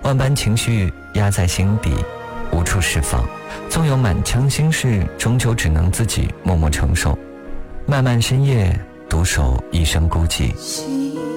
万般情绪压在心底，无处释放，纵有满腔心事，终究只能自己默默承受。漫漫深夜，独守一生孤寂。